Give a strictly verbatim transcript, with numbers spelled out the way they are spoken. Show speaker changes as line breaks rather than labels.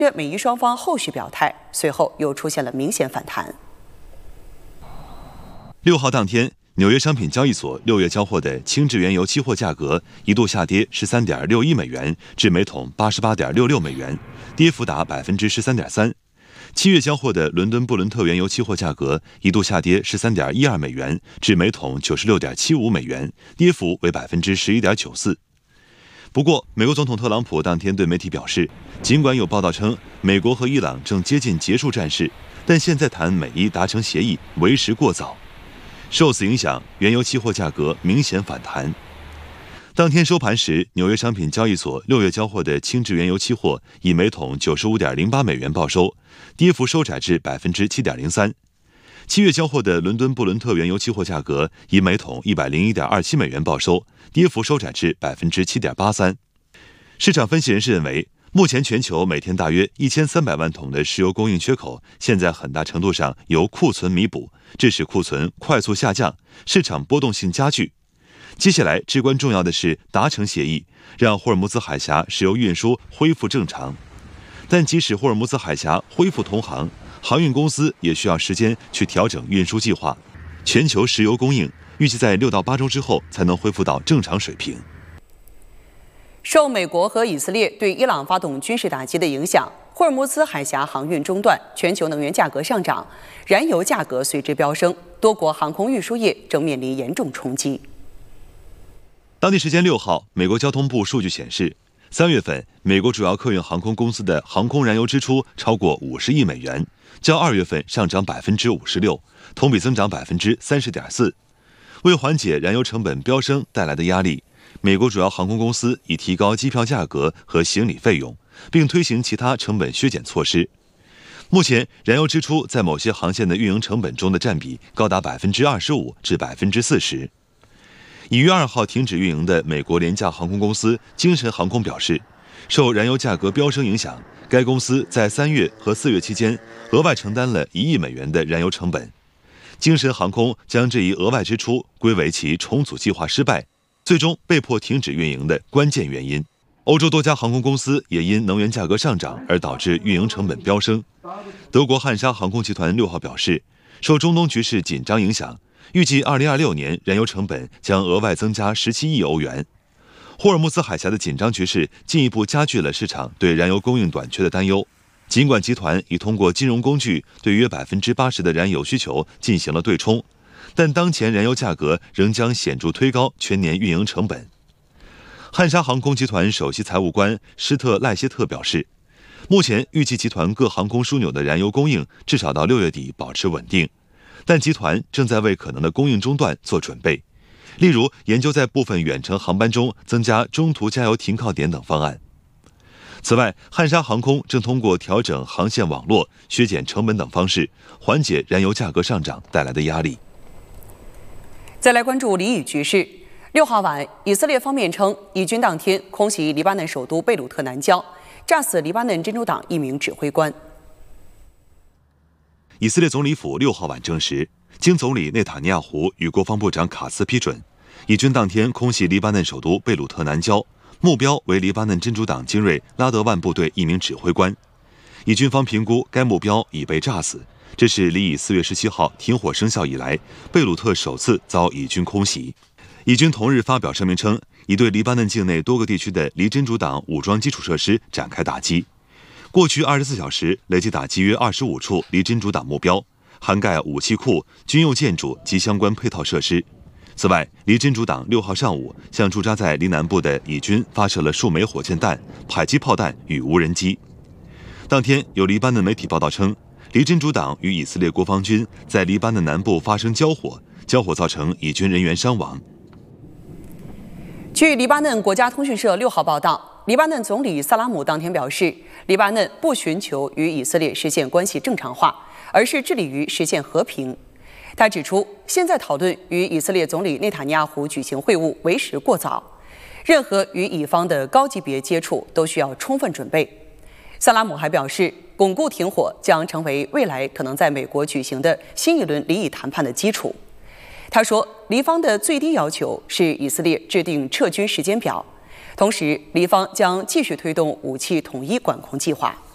美伊双方后续表态，随后又出现了明显反弹。
六号当天，纽约商品交易所六月交货的轻质原油期货价格一度下跌十三点六一美元至每桶八十八点六六美元，跌幅达百分之十三点三。七月交货的伦敦布伦特原油期货价格一度下跌十三点一二美元至每桶九十六点七五美元，跌幅为百分之十一点九四。不过，美国总统特朗普当天对媒体表示，尽管有报道称美国和伊朗正接近结束战事，但现在谈美伊达成协议为时过早。受此影响，原油期货价格明显反弹。当天收盘时，纽约商品交易所六月交货的轻质原油期货以每桶九十五点零八美元报收，跌幅收窄至百分之七点零三。七月交货的伦敦布伦特原油期货价格以每桶一百零一点二七美元报收，跌幅收窄至百分之七点八三。市场分析人士认为，目前全球每天大约一千三百万桶的石油供应缺口，现在很大程度上由库存弥补，致使库存快速下降，市场波动性加剧。接下来至关重要的是达成协议，让霍尔木兹海峡石油运输恢复正常。但即使霍尔木兹海峡恢复通航，航运公司也需要时间去调整运输计划。全球石油供应预计在六到八周之后才能恢复到正常水平。
受美国和以色列对伊朗发动军事打击的影响，霍尔木兹海峡航运中断，全球能源价格上涨，燃油价格随之飙升，多国航空运输业正面临严重冲击。
当地时间六号，美国交通部数据显示，三月份美国主要客运航空公司的航空燃油支出超过五十亿美元，较二月份上涨百分之五十六，同比增长百分之三十点四。为缓解燃油成本飙升带来的压力，美国主要航空公司已提高机票价格和行李费用，并推行其他成本削减措施。目前，燃油支出在某些航线的运营成本中的占比高达百分之二十五至百分之四十。已于二号停止运营的美国廉价航空公司精神航空表示，受燃油价格飙升影响，该公司在三月和四月期间额外承担了一亿美元的燃油成本。精神航空将这一额外支出归为其重组计划失败，最终被迫停止运营的关键原因。欧洲多家航空公司也因能源价格上涨而导致运营成本飙升。德国汉莎航空集团六号表示，受中东局势紧张影响，预计二零二六年燃油成本将额外增加十七亿欧元。霍尔木兹海峡的紧张局势进一步加剧了市场对燃油供应短缺的担忧。尽管集团已通过金融工具对约百分之八十的燃油需求进行了对冲，但当前燃油价格仍将显著推高全年运营成本。汉莎航空集团首席财务官施特赖谢特表示，目前预计集团各航空枢纽的燃油供应至少到六月底保持稳定，但集团正在为可能的供应中断做准备，例如研究在部分远程航班中增加中途加油停靠点等方案。此外，汉莎航空正通过调整航线网络、削减成本等方式，缓解燃油价格上涨带来的压力。
再来关注黎以局势。六号晚，以色列方面称，以军当天空袭黎巴嫩首都贝鲁特南郊，炸死黎巴嫩真主党一名指挥官。
以色列总理府六号晚证实，经总理内塔尼亚胡与国防部长卡茨批准，以军当天空袭黎巴嫩首都贝鲁特南郊，目标为黎巴嫩真主党精锐拉德万部队一名指挥官。以军方评估该目标已被炸死，这是离以四月十七号停火生效以来，贝鲁特首次遭以军空袭。以军同日发表声明称，已对黎巴嫩境内多个地区的离真主党武装基础设施展开打击。过去二十四小时累计打击约二十五处离真主党目标，涵盖武器库、军用建筑及相关配套设施。此外，离真主党六号上午向驻扎在黎南部的以军发射了数枚火箭弹、迫击炮弹与无人机。当天，有黎巴嫩媒体报道称，离真主党与以色列国防军在黎巴嫩南部发生交火，交火造成以军人员伤亡。
据黎巴嫩国家通讯社六号报道，黎巴嫩总理萨拉姆当天表示，黎巴嫩不寻求与以色列实现关系正常化，而是致力于实现和平。他指出，现在讨论与以色列总理内塔尼亚胡举行会晤为时过早，任何与以方的高级别接触都需要充分准备。萨拉姆还表示，巩固停火将成为未来可能在美国举行的新一轮黎以谈判的基础。他说，黎方的最低要求是以色列制定撤军时间表，同时黎方将继续推动武器统一管控计划。